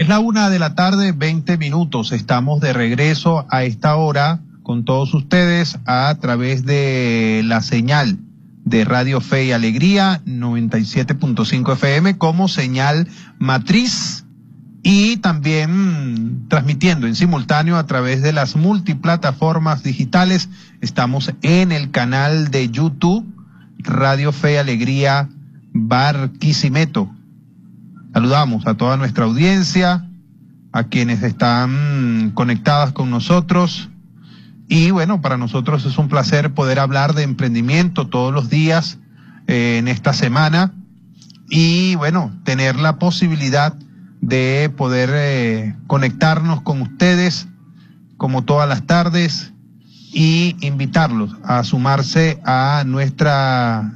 Es la 1:00 p.m, 20 minutos. Estamos de regreso a esta hora con todos ustedes a través de la señal de Radio Fe y Alegría 97.5 FM como señal matriz y también transmitiendo en simultáneo a través de las multiplataformas digitales. Estamos en el canal de YouTube Radio Fe y Alegría Barquisimeto. Saludamos a toda nuestra audiencia, a quienes están conectadas con nosotros. Y bueno, para nosotros es un placer poder hablar de emprendimiento todos los días en esta semana. Y bueno, tener la posibilidad de poder conectarnos con ustedes como todas las tardes y invitarlos a sumarse a nuestra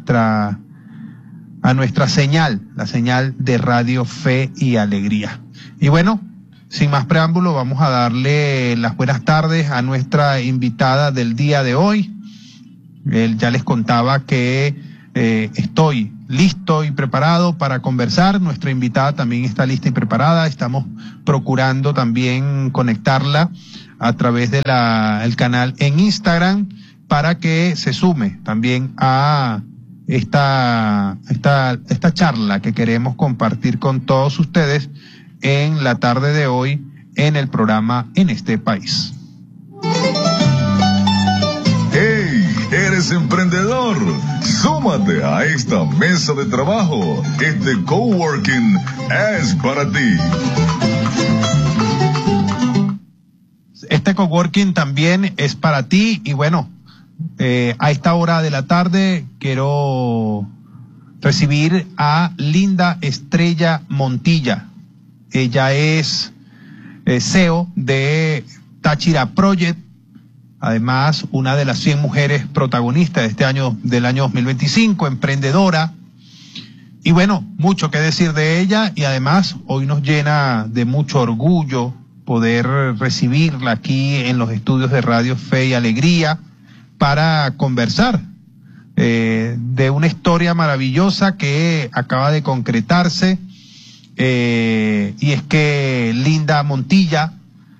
señal, la señal de Radio Fe y Alegría. Y bueno, sin más preámbulo, vamos a darle las buenas tardes a nuestra invitada del día de hoy. Ya les contaba que estoy listo y preparado para conversar. Nuestra invitada también está lista y preparada. Estamos procurando también conectarla a través de el canal en Instagram para que se sume también a esta charla que queremos compartir con todos ustedes en la tarde de hoy en el programa En este País. ¡Hey! ¿Eres emprendedor? Súmate a esta mesa de trabajo. Este coworking es para ti. Este coworking también es para ti y bueno, a esta hora de la tarde quiero recibir a Linda Estrella Montilla. Ella es CEO de Táchira Project, además una de las 100 mujeres protagonistas de este año, del año 2025, emprendedora. Y bueno, mucho que decir de ella y además hoy nos llena de mucho orgullo poder recibirla aquí en los estudios de Radio Fe y Alegría para conversar de una historia maravillosa que acaba de concretarse. Y es que Linda Montilla,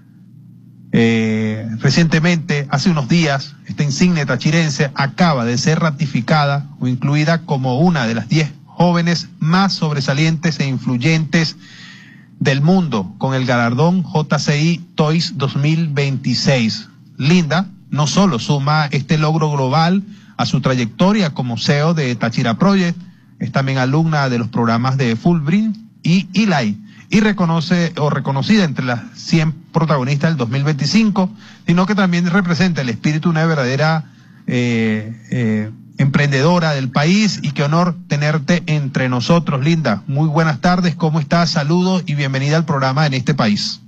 recientemente, hace unos días, esta insigne tachirense acaba de ser ratificada o incluida como una de las 10 jóvenes más sobresalientes e influyentes del mundo con el galardón JCI Toys 2026. Linda no solo suma este logro global a su trayectoria como CEO de Táchira Project, es también alumna de los programas de Fulbright y ELI, y reconocida entre las 100 protagonistas del 2025, sino que también representa el espíritu de una verdadera emprendedora del país. Y qué honor tenerte entre nosotros, Linda. Muy buenas tardes, ¿cómo estás? Saludos y bienvenida al programa En este País.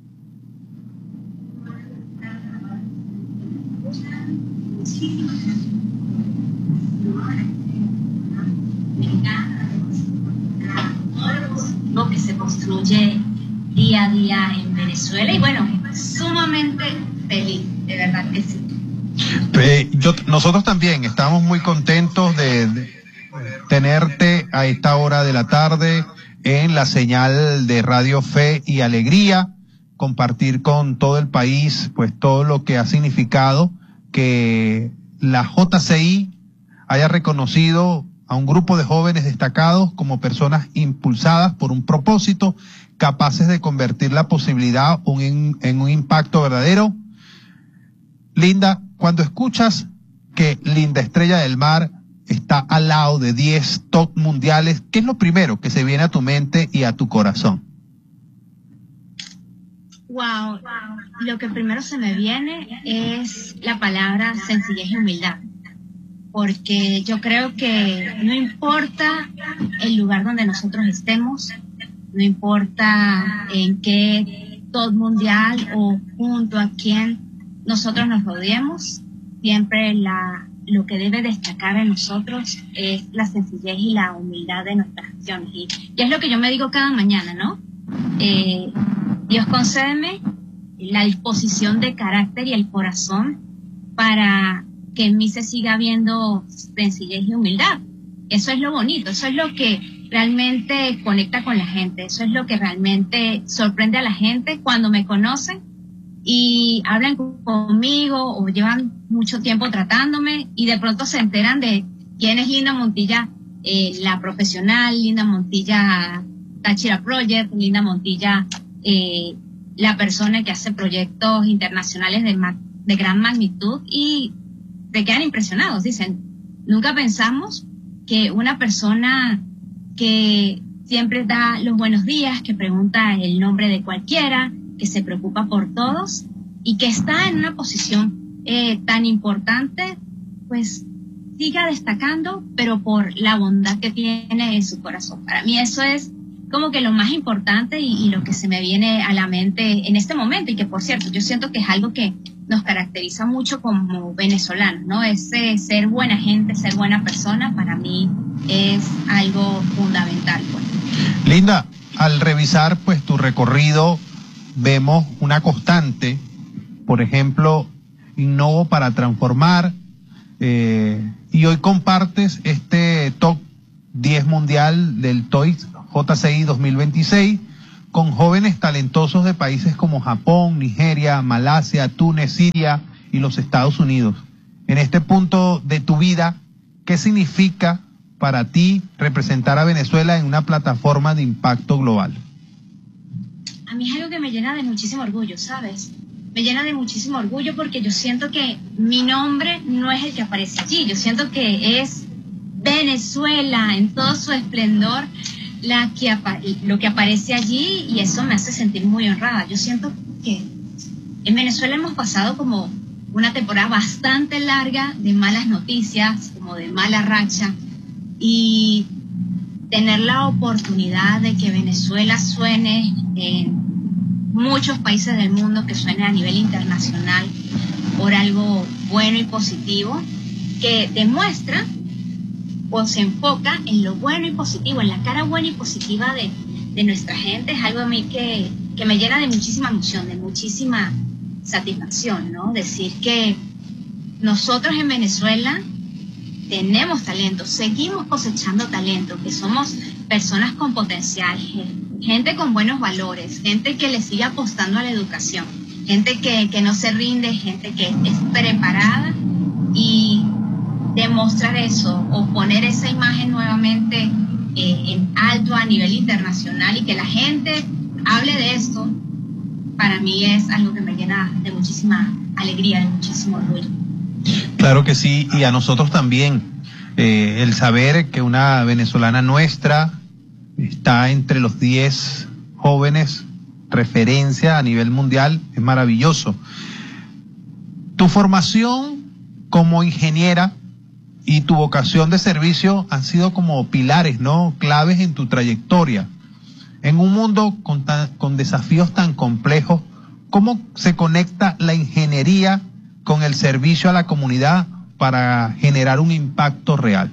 Que se construye día a día en Venezuela y bueno, sumamente feliz, de verdad que sí. Nosotros también estamos muy contentos de tenerte a esta hora de la tarde en la señal de Radio Fe y Alegría, compartir con todo el país pues todo lo que ha significado que la JCI haya reconocido a un grupo de jóvenes destacados como personas impulsadas por un propósito, capaces de convertir la posibilidad en un impacto verdadero. Linda, cuando escuchas que Linda Estrella del Mar está al lado de 10 top mundiales, ¿qué es lo primero que se viene a tu mente y a tu corazón? Wow, lo que primero se me viene es la palabra sencillez y humildad. Porque yo creo que no importa el lugar donde nosotros estemos, no importa en qué top mundial o junto a quién nosotros nos rodeemos, siempre lo que debe destacar en nosotros es la sencillez y la humildad de nuestras acciones. Y es lo que yo me digo cada mañana, ¿no? Dios, concédeme la disposición de carácter y el corazón para que en mí se siga viendo sencillez y humildad. Eso es lo bonito, eso es lo que realmente conecta con la gente. Eso es lo que realmente sorprende a la gente cuando me conocen y hablan conmigo o llevan mucho tiempo tratándome y de pronto se enteran de quién es Linda Montilla, la profesional, Linda Montilla Táchira Project, Linda Montilla, la persona que hace proyectos internacionales de gran magnitud, y se quedan impresionados. Dicen, nunca pensamos que una persona que siempre da los buenos días, que pregunta el nombre de cualquiera, que se preocupa por todos y que está en una posición tan importante, pues siga destacando, pero por la bondad que tiene en su corazón. Para mí eso es como que lo más importante y lo que se me viene a la mente en este momento, y que, por cierto, yo siento que es algo que nos caracteriza mucho como venezolanos, ¿no? Ese ser buena gente, ser buena persona, para mí es algo fundamental, pues. Linda, al revisar pues tu recorrido, vemos una constante. Por ejemplo, innovo para transformar, y hoy compartes este top 10 mundial del TOEIC JCI 2026 con jóvenes talentosos de países como Japón, Nigeria, Malasia, Túnez, Siria y los Estados Unidos. En este punto de tu vida, ¿qué significa para ti representar a Venezuela en una plataforma de impacto global? A mí es algo que me llena de muchísimo orgullo, ¿sabes? Me llena de muchísimo orgullo porque yo siento que mi nombre no es el que aparece allí. Yo siento que es Venezuela en todo su esplendor lo que aparece allí, y eso me hace sentir muy honrada. Yo siento que en Venezuela hemos pasado como una temporada bastante larga de malas noticias, como de mala racha, y tener la oportunidad de que Venezuela suene en muchos países del mundo, que suene a nivel internacional por algo bueno y positivo, que demuestra o se enfoca en lo bueno y positivo, en la cara buena y positiva de nuestra gente, es algo a mí que me llena de muchísima emoción, de muchísima satisfacción, ¿no? Decir que nosotros en Venezuela tenemos talento, seguimos cosechando talento, que somos personas con potencial, gente con buenos valores, gente que le sigue apostando a la educación, gente que no se rinde, gente que es preparada, y demostrar eso o poner esa imagen nuevamente en alto a nivel internacional y que la gente hable de esto, para mí es algo que me llena de muchísima alegría, de muchísimo orgullo. Claro que sí, y a nosotros también, el saber que una venezolana nuestra está entre los 10 jóvenes referencia a nivel mundial es maravilloso. Tu formación como ingeniera y tu vocación de servicio han sido como pilares, ¿no? Claves en tu trayectoria. En un mundo con desafíos tan complejos, ¿cómo se conecta la ingeniería con el servicio a la comunidad para generar un impacto real?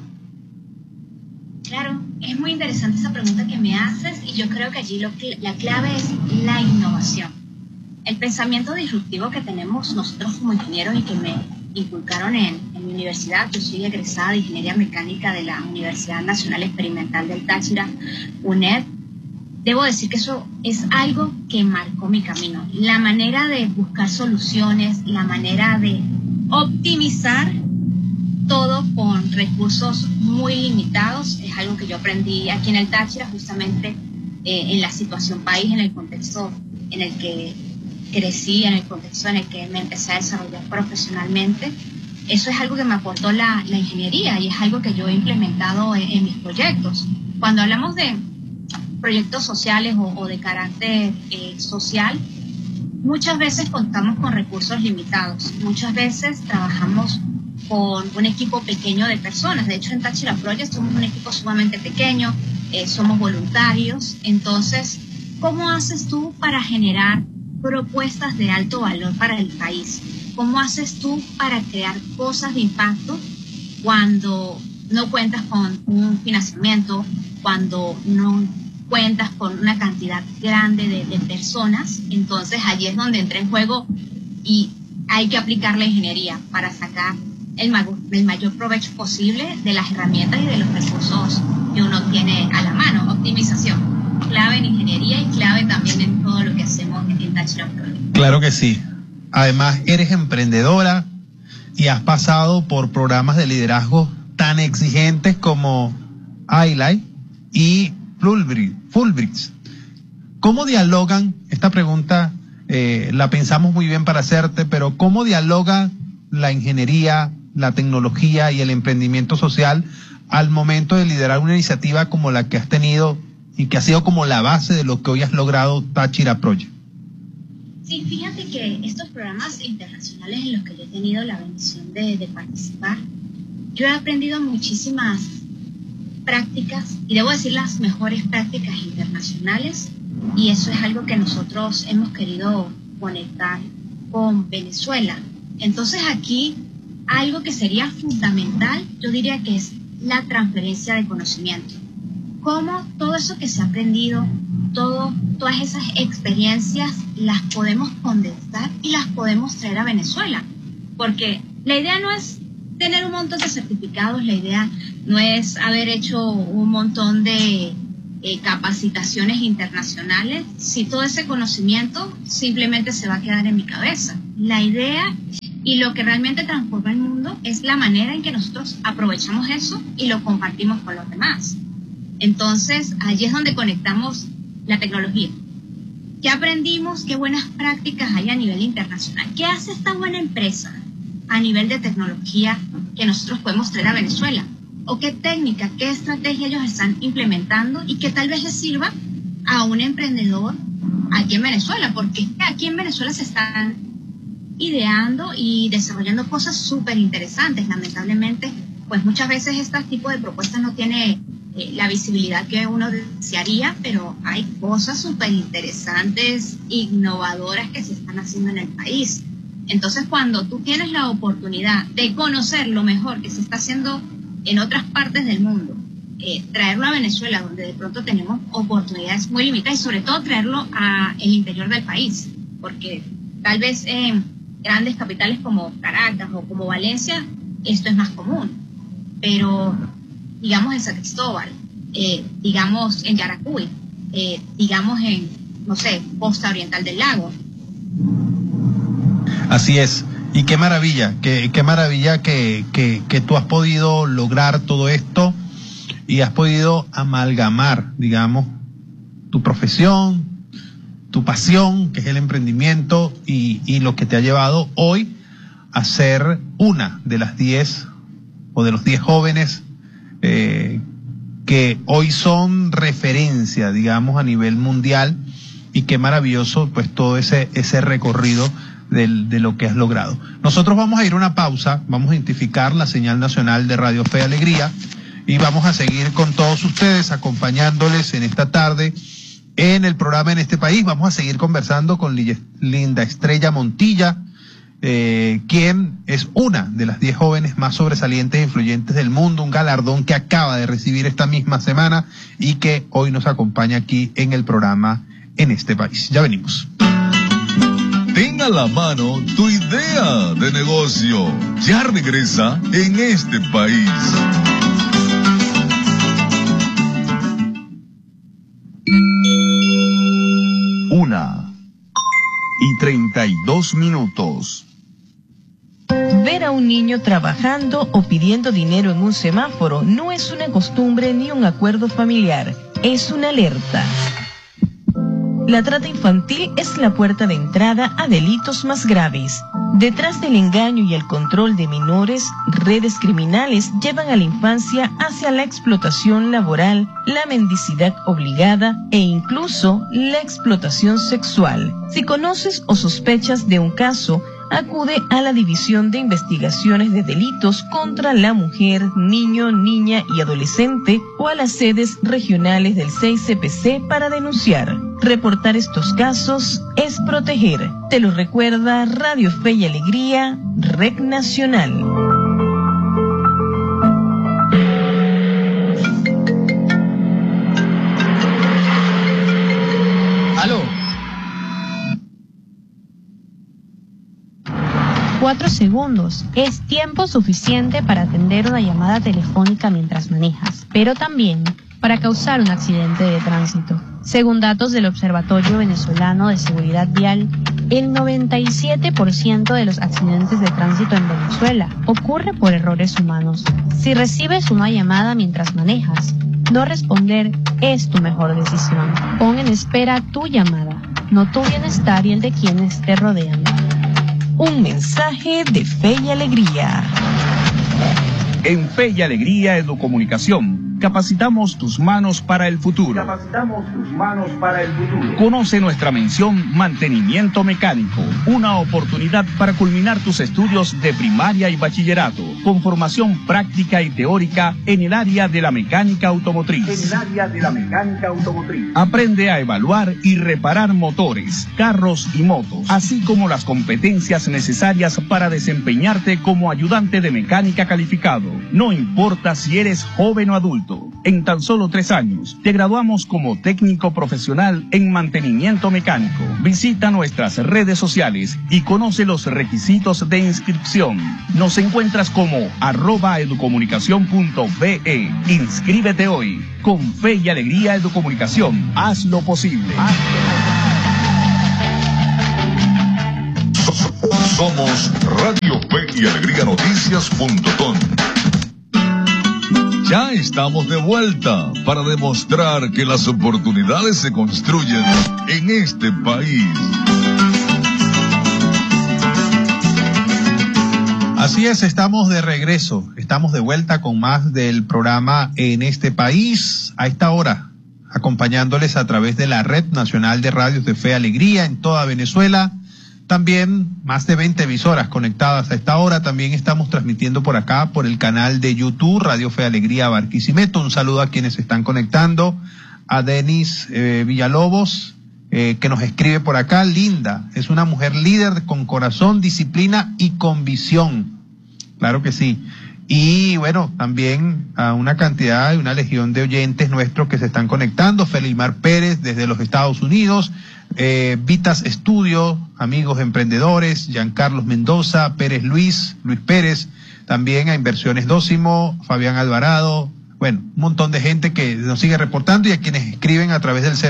Claro, es muy interesante esa pregunta que me haces, y yo creo que allí la clave es la innovación. El pensamiento disruptivo que tenemos nosotros como ingenieros y que me inculcaron en mi universidad. Yo soy egresada de Ingeniería Mecánica de la Universidad Nacional Experimental del Táchira, UNED. Debo decir que eso es algo que marcó mi camino. La manera de buscar soluciones, la manera de optimizar todo con recursos muy limitados, es algo que yo aprendí aquí en el Táchira, justamente en la situación país, en el contexto en el que crecí, en el contexto en el que me empecé a desarrollar profesionalmente. Eso es algo que me aportó la ingeniería, y es algo que yo he implementado en mis proyectos. Cuando hablamos de proyectos sociales o de carácter social, muchas veces contamos con recursos limitados, muchas veces trabajamos con un equipo pequeño de personas. De hecho, en Táchira Project somos un equipo sumamente pequeño, somos voluntarios. Entonces, ¿cómo haces tú para generar propuestas de alto valor para el país? ¿Cómo haces tú para crear cosas de impacto cuando no cuentas con un financiamiento, cuando no cuentas con una cantidad grande de personas? Entonces allí es donde entra en juego y hay que aplicar la ingeniería para sacar el mayor provecho posible de las herramientas y de los recursos que uno tiene a la mano. Optimización, clave en ingeniería y clave también en todo lo que hacemos en Touchdown Project. Claro que sí. Además, eres emprendedora y has pasado por programas de liderazgo tan exigentes como iLife y Fulbright. ¿Cómo dialogan? Esta pregunta la pensamos muy bien para hacerte, pero ¿cómo dialoga la ingeniería, la tecnología y el emprendimiento social al momento de liderar una iniciativa como la que has tenido y que ha sido como la base de lo que hoy has logrado Táchira Project? Sí, fíjate que estos programas internacionales en los que yo he tenido la bendición de participar, yo he aprendido muchísimas prácticas, y debo decir las mejores prácticas internacionales, y eso es algo que nosotros hemos querido conectar con Venezuela. Entonces aquí algo que sería fundamental, yo diría que es la transferencia de conocimiento. Cómo todo eso que se ha aprendido, todas esas experiencias las podemos condensar y las podemos traer a Venezuela. Porque la idea no es tener un montón de certificados, la idea no es haber hecho un montón de capacitaciones internacionales, si todo ese conocimiento simplemente se va a quedar en mi cabeza. La idea y lo que realmente transforma el mundo es la manera en que nosotros aprovechamos eso y lo compartimos con los demás. Entonces, allí es donde conectamos la tecnología. ¿Qué aprendimos? ¿Qué buenas prácticas hay a nivel internacional? ¿Qué hace esta buena empresa a nivel de tecnología que nosotros podemos traer a Venezuela? ¿O qué técnica, qué estrategia ellos están implementando y que tal vez les sirva a un emprendedor aquí en Venezuela? Porque aquí en Venezuela se están ideando y desarrollando cosas súper interesantes. Lamentablemente, pues muchas veces este tipo de propuestas no tiene la visibilidad que uno desearía, pero hay cosas súper interesantes, innovadoras que se están haciendo en el país. Entonces, cuando tú tienes la oportunidad de conocer lo mejor que se está haciendo en otras partes del mundo, traerlo a Venezuela, donde de pronto tenemos oportunidades muy limitadas, y sobre todo traerlo a el interior del país, porque tal vez en grandes capitales como Caracas o como Valencia esto es más común, pero digamos en San Cristóbal, digamos en Yaracuy, digamos en, no sé, Costa Oriental del Lago. Así es. Y qué maravilla que tú has podido lograr todo esto y has podido amalgamar, digamos, tu profesión, tu pasión, que es el emprendimiento, y lo que te ha llevado hoy a ser una de las 10 o de los 10 jóvenes que hoy son referencia, digamos, a nivel mundial, y qué maravilloso pues todo ese recorrido de lo que has logrado. Nosotros vamos a ir a una pausa, vamos a identificar la señal nacional de Radio Fe y Alegría y vamos a seguir con todos ustedes acompañándoles en esta tarde en el programa En este País. Vamos a seguir conversando con Linda Estrella Montilla, quien es una de las 10 jóvenes más sobresalientes e influyentes del mundo, un galardón que acaba de recibir esta misma semana y que hoy nos acompaña aquí en el programa En este País. Ya venimos. Ten a la mano tu idea de negocio. Ya regresa En este País. Una y 32 minutos. Ver a un niño trabajando o pidiendo dinero en un semáforo no es una costumbre ni un acuerdo familiar, es una alerta. La trata infantil es la puerta de entrada a delitos más graves. Detrás del engaño y el control de menores, redes criminales llevan a la infancia hacia la explotación laboral, la mendicidad obligada e incluso la explotación sexual. Si conoces o sospechas de un caso, acude a la División de Investigaciones de Delitos contra la Mujer, Niño, Niña y Adolescente o a las sedes regionales del 6CPC para denunciar. Reportar estos casos es proteger. Te lo recuerda Radio Fe y Alegría, Red Nacional. ¿Aló? 4 segundos es tiempo suficiente para atender una llamada telefónica mientras manejas, pero también para causar un accidente de tránsito. Según datos del Observatorio Venezolano de Seguridad Vial, el 97% de los accidentes de tránsito en Venezuela ocurre por errores humanos. Si recibes una llamada mientras manejas, no responder es tu mejor decisión. Pon en espera tu llamada, no tu bienestar y el de quienes te rodean. Un mensaje de Fe y Alegría. En Fe y Alegría Educomunicación, capacitamos tus manos para el futuro. Conoce nuestra mención Mantenimiento Mecánico, una oportunidad para culminar tus estudios de primaria y bachillerato, con formación práctica y teórica en el área de la mecánica automotriz. Aprende a evaluar y reparar motores, carros y motos, así como las competencias necesarias para desempeñarte como ayudante de mecánica calificado. No importa si eres joven o adulto, en tan solo 3 años te graduamos como técnico profesional en mantenimiento mecánico. Visita nuestras redes sociales y conoce los requisitos de inscripción. Nos encuentras como @educomunicacion.be. Inscríbete hoy. Con Fe y Alegría Educomunicación, haz lo posible. Somos Radio Fe y Alegría Noticias.com. Ya estamos de vuelta para demostrar que las oportunidades se construyen en este país. Así es, estamos de regreso, estamos de vuelta con más del programa En este país, a esta hora, acompañándoles a través de la Red Nacional de Radios de Fe y Alegría en toda Venezuela. También más de 20 emisoras conectadas a esta hora. También estamos transmitiendo por acá, por el canal de YouTube, Radio Fe y Alegría Barquisimeto. Un saludo a quienes se están conectando. A Denis Villalobos, que nos escribe por acá. Linda, es una mujer líder con corazón, disciplina y con visión. Claro que sí. Y bueno, también a una cantidad y una legión de oyentes nuestros que se están conectando. Felimar Pérez desde los Estados Unidos. Vitas Estudio, amigos emprendedores, Giancarlos Mendoza, Luis Pérez, también a Inversiones Dócimo, Fabián Alvarado, bueno, un montón de gente que nos sigue reportando y a quienes escriben a través del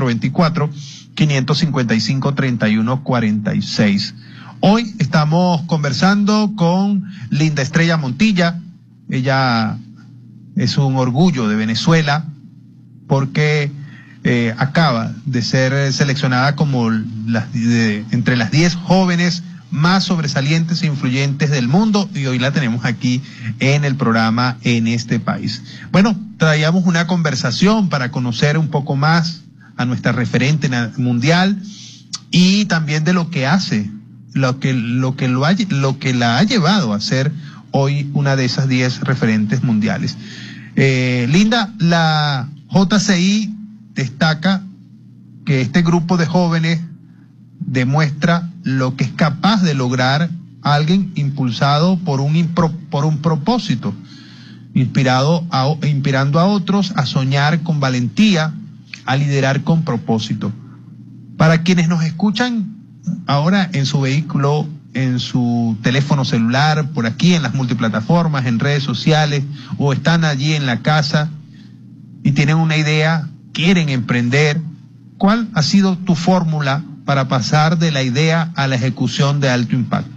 0424-555-3146. Hoy estamos conversando con Linda Estrella Montilla. Ella es un orgullo de Venezuela porque acaba de ser seleccionada como entre las 10 jóvenes más sobresalientes e influyentes del mundo, y hoy la tenemos aquí en el programa En este país. Bueno, traíamos una conversación para conocer un poco más a nuestra referente mundial y también de lo que hace, lo que la ha llevado a ser hoy una de esas 10 referentes mundiales. Linda, la JCI destaca que este grupo de jóvenes demuestra lo que es capaz de lograr alguien impulsado por un propósito, inspirando a otros a soñar con valentía, a liderar con propósito. Para quienes nos escuchan ahora en su vehículo, en su teléfono celular, por aquí en las multiplataformas, en redes sociales, o están allí en la casa y tienen una idea, quieren emprender, ¿cuál ha sido tu fórmula para pasar de la idea a la ejecución de alto impacto?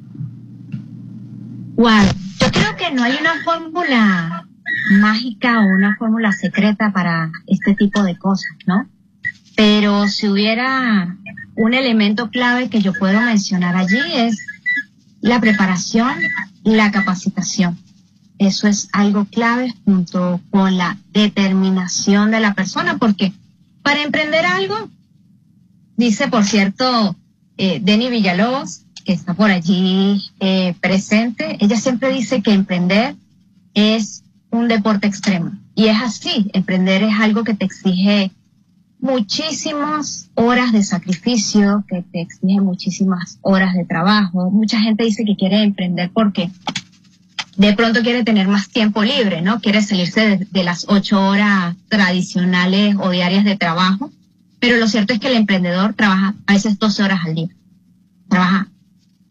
Wow, yo creo que no hay una fórmula mágica o una fórmula secreta para este tipo de cosas, ¿no? Pero si hubiera un elemento clave que yo puedo mencionar allí es la preparación y la capacitación. Eso es algo clave junto con la determinación de la persona, porque para emprender algo, dice por cierto Denny Villalobos, que está por allí presente, ella siempre dice que emprender es un deporte extremo. Y es así, emprender es algo que te exige muchísimas horas de sacrificio, que te exige muchísimas horas de trabajo. Mucha gente dice que quiere emprender porque de pronto quiere tener más tiempo libre, ¿no? Quiere salirse de las 8 horas tradicionales o diarias de trabajo. Pero lo cierto es que el emprendedor trabaja a veces 12 horas al día. Trabaja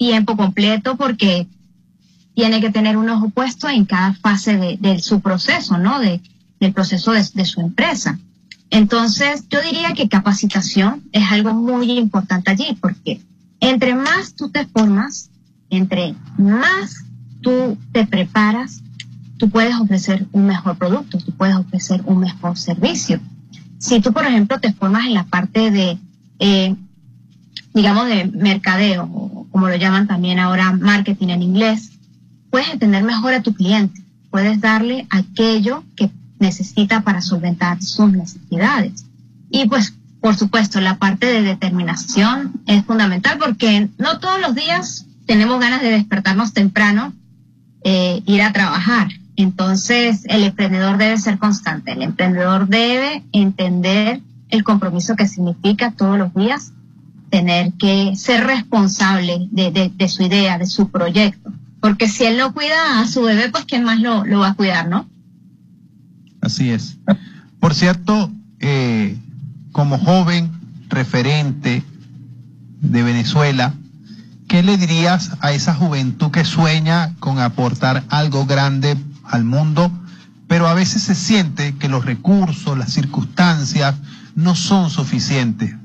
tiempo completo porque tiene que tener un ojo puesto en cada fase de su proceso, ¿no? Del proceso de su empresa. Entonces, yo diría que capacitación es algo muy importante allí, porque entre más tú te formas, entre más tú te preparas, tú puedes ofrecer un mejor producto, tú puedes ofrecer un mejor servicio. Si tú, por ejemplo, te formas en la parte de, digamos, de mercadeo, o como lo llaman también ahora marketing en inglés, puedes entender mejor a tu cliente, puedes darle aquello que necesita para solventar sus necesidades. Y pues, por supuesto, la parte de determinación es fundamental porque no todos los días tenemos ganas de despertarnos temprano, ir a trabajar. Entonces, el emprendedor debe ser constante, el emprendedor debe entender el compromiso que significa todos los días tener que ser responsable de su idea, de su proyecto. Porque si él no cuida a su bebé, pues ¿quién más lo va a cuidar, no? Así es. Por cierto, como joven referente de Venezuela, ¿qué le dirías a esa juventud que sueña con aportar algo grande al mundo, pero a veces se siente que los recursos, las circunstancias no son suficientes?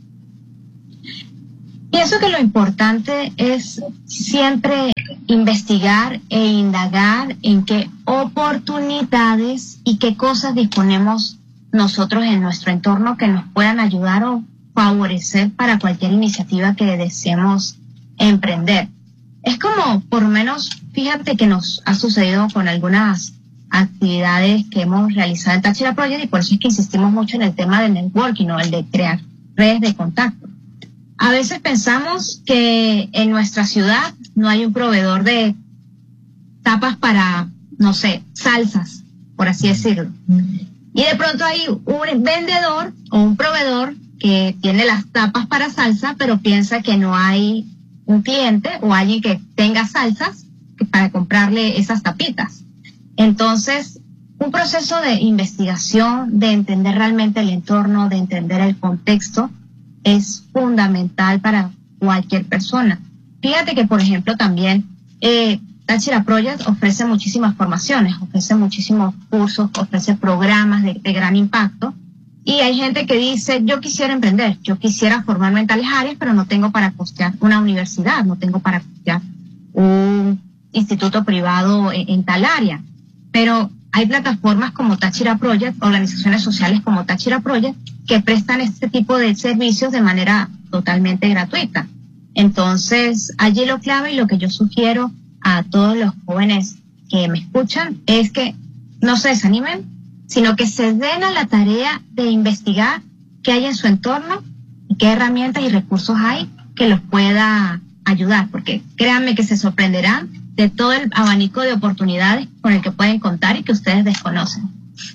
Pienso que lo importante es siempre investigar e indagar en qué oportunidades y qué cosas disponemos nosotros en nuestro entorno que nos puedan ayudar o favorecer para cualquier iniciativa que deseemos emprender. Es como, por lo menos, fíjate que nos ha sucedido con algunas actividades que hemos realizado en Táchira Project, y por eso es que insistimos mucho en el tema del networking, o el de crear redes de contacto. A veces pensamos que en nuestra ciudad no hay un proveedor de tapas para, no sé, salsas, por así decirlo. Y de pronto hay un vendedor o un proveedor que tiene las tapas para salsa, pero piensa que no hay un cliente o alguien que tenga salsas para comprarle esas tapitas. Entonces, un proceso de investigación, de entender realmente el entorno, de entender el contexto, es fundamental para cualquier persona. Fíjate que, por ejemplo, también Táchira Project ofrece muchísimas formaciones, ofrece muchísimos cursos, ofrece programas de gran impacto. Y hay gente que dice, yo quisiera emprender, yo quisiera formarme en tales áreas, pero no tengo para costear una universidad, no tengo para costear un instituto privado en tal área. Pero hay plataformas como Táchira Project, organizaciones sociales como Táchira Project, que prestan este tipo de servicios de manera totalmente gratuita. Entonces, allí lo clave y lo que yo sugiero a todos los jóvenes que me escuchan es que no se desanimen, sino que se den a la tarea de investigar qué hay en su entorno y qué herramientas y recursos hay que los pueda ayudar, porque créanme que se sorprenderán de todo el abanico de oportunidades con el que pueden contar y que ustedes desconocen.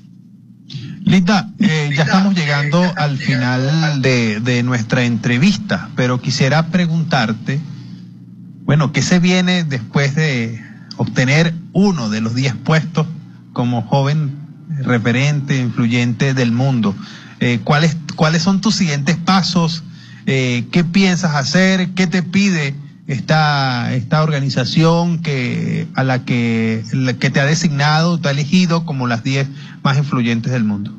Linda, ya estamos llegando al final de nuestra entrevista, pero quisiera preguntarte, bueno, ¿qué se viene después de obtener uno de los 10 puestos como joven referente, influyente del mundo? ¿Cuáles son tus siguientes pasos? ¿Qué piensas hacer? ¿Qué te pide esta organización a la que te ha designado, te ha elegido como las 10 más influyentes del mundo?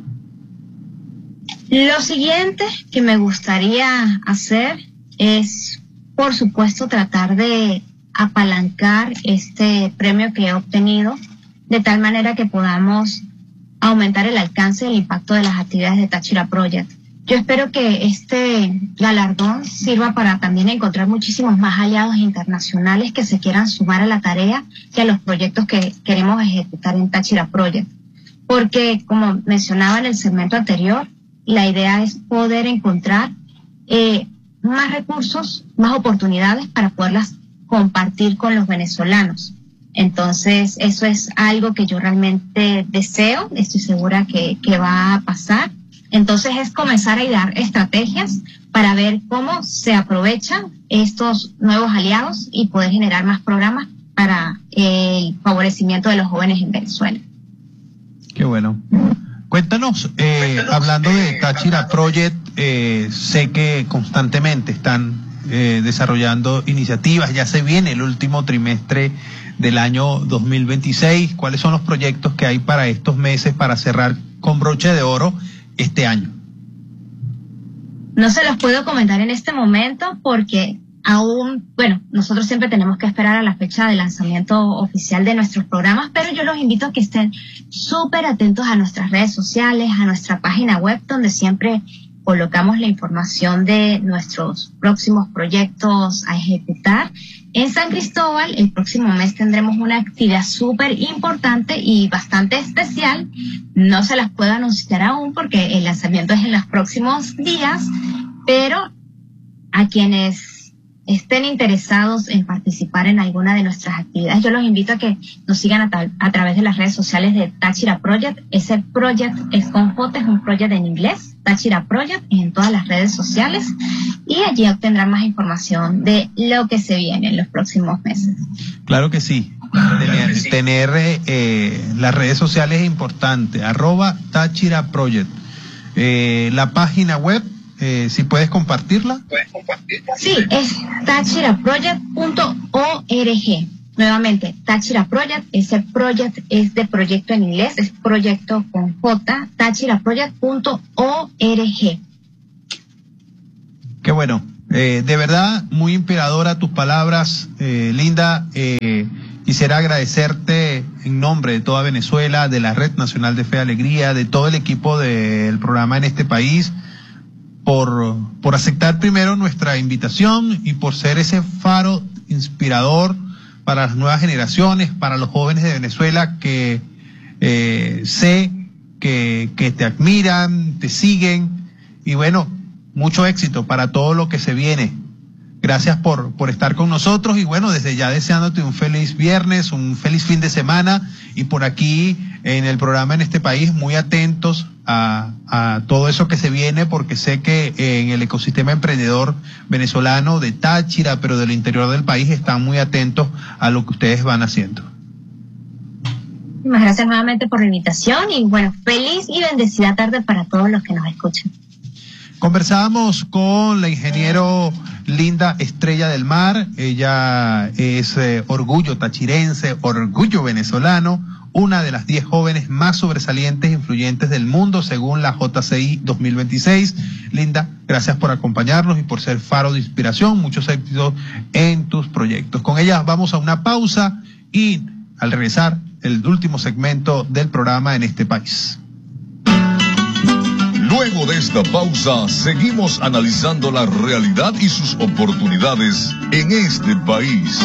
Lo siguiente que me gustaría hacer es, por supuesto, tratar de apalancar este premio que he obtenido de tal manera que podamos aumentar el alcance y el impacto de las actividades de Táchira Project. Yo espero que este galardón sirva para también encontrar muchísimos más aliados internacionales que se quieran sumar a la tarea y a los proyectos que queremos ejecutar en Táchira Project. Porque, como mencionaba en el segmento anterior, la idea es poder encontrar más recursos, más oportunidades para poderlas compartir con los venezolanos. Entonces, eso es algo que yo realmente deseo, estoy segura que va a pasar. Entonces, es comenzar a idear estrategias para ver cómo se aprovechan estos nuevos aliados y poder generar más programas para el favorecimiento de los jóvenes en Venezuela. Qué bueno. Cuéntanos, hablando de Táchira Project, sé que constantemente están desarrollando iniciativas. Ya se viene el último trimestre del año 2026. ¿Cuáles son los proyectos que hay para estos meses para cerrar con broche de oro este año? No se los puedo comentar en este momento porque aún, bueno, nosotros siempre tenemos que esperar a la fecha de lanzamiento oficial de nuestros programas, pero yo los invito a que estén súper atentos a nuestras redes sociales, a nuestra página web, donde siempre colocamos la información de nuestros próximos proyectos a ejecutar. En San Cristóbal, el próximo mes tendremos una actividad súper importante y bastante especial. No se las puedo anunciar aún porque el lanzamiento es en los próximos días, pero a quienes estén interesados en participar en alguna de nuestras actividades, yo los invito a que nos sigan a través de las redes sociales de Táchira Project. Ese project es con J, es un project en inglés, Táchira Project, en todas las redes sociales, y allí obtendrán más información de lo que se viene en los próximos meses. Claro que sí. Tener las redes sociales es importante. @Táchira Project. La página web, si puedes compartirla. Sí, es tachiraproject.org. Nuevamente, Táchira Project, ese project es de proyecto en inglés, es proyecto con J, tachiraproject.org. Qué bueno. De verdad, muy inspiradora tus palabras, Linda. Quisiera agradecerte en nombre de toda Venezuela, de la Red Nacional de Fe y Alegría, de todo el equipo del programa en este país, por aceptar primero nuestra invitación y por ser ese faro inspirador para las nuevas generaciones, para los jóvenes de Venezuela que sé que te admiran, te siguen, y bueno, mucho éxito para todo lo que se viene. Gracias por estar con nosotros y bueno, desde ya deseándote un feliz viernes, un feliz fin de semana, y por aquí en el programa en este país muy atentos a todo eso que se viene, porque sé que en el ecosistema emprendedor venezolano de Táchira, pero del interior del país, están muy atentos a lo que ustedes van haciendo. Muchas gracias nuevamente por la invitación y bueno, feliz y bendecida tarde para todos los que nos escuchan. Conversábamos con la ingeniero Linda Estrella del Mar. Ella es orgullo tachirense, orgullo venezolano, una de las 10 jóvenes más sobresalientes e influyentes del mundo según la JCI 2026. Linda, gracias por acompañarnos y por ser faro de inspiración. Muchos éxitos en tus proyectos. Con ella vamos a una pausa y al regresar el último segmento del programa en este país. Luego de esta pausa, seguimos analizando la realidad y sus oportunidades en este país.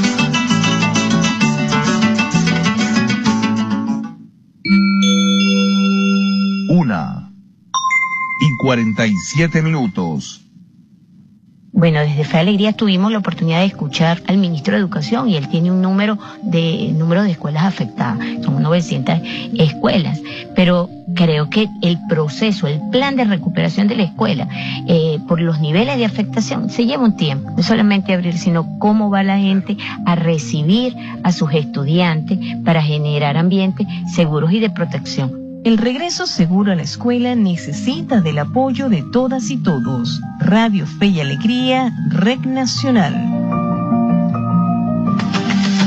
Una y 47 minutos. Bueno, desde Fe y Alegría tuvimos la oportunidad de escuchar al ministro de Educación y él tiene un número de escuelas afectadas, son 900 escuelas, pero creo que el proceso, el plan de recuperación de la escuela, por los niveles de afectación, se lleva un tiempo, no solamente abrir, sino cómo va la gente a recibir a sus estudiantes para generar ambientes seguros y de protección. El regreso seguro a la escuela necesita del apoyo de todas y todos. Radio Fe y Alegría, Red Nacional.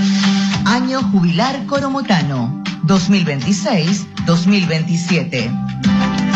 Año Jubilar Coromotano, 2026-2027.